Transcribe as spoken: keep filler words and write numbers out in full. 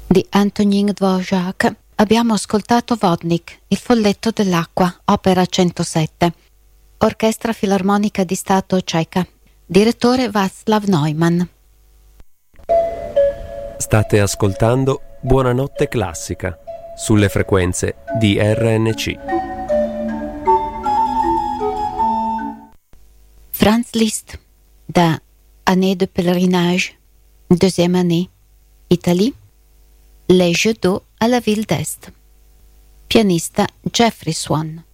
di Antonin Dvořák abbiamo ascoltato Vodnik, Il folletto dell'acqua, opera centosette, Orchestra Filarmonica di Stato Ceca, direttore Václav Neumann. State ascoltando Buonanotte Classica sulle frequenze di R N C. Franz Liszt, da Année de pèlerinage, deuxième année, Italie, Les Jeux d'eau à la ville d'Est. Pianista Jeffrey Swan.